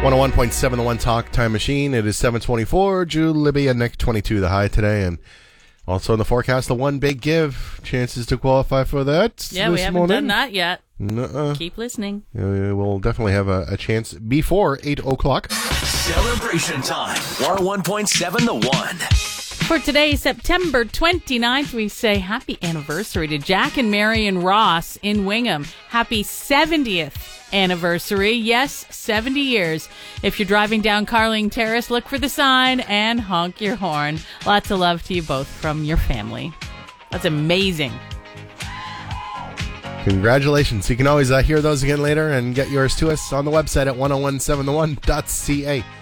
101.7 The One Talk Time Machine. It is 7:24. Drew, Libby, and Nick 22 the high today. And also in the forecast, the one big give. Chances to qualify for that. Yeah, we haven't done that yet. Nuh-uh. Keep listening. We'll definitely have a chance before 8 o'clock. Celebration time. 101.7 The One. For today, September 29th, we say happy anniversary to Jack and Marion Ross in Wingham. Happy 70th anniversary. Yes, 70 years. If you're driving down Carling Terrace, look for the sign and honk your horn. Lots of love to you both from your family. That's amazing. Congratulations. You can always hear those again later and get yours to us on the website at 1017theone.ca.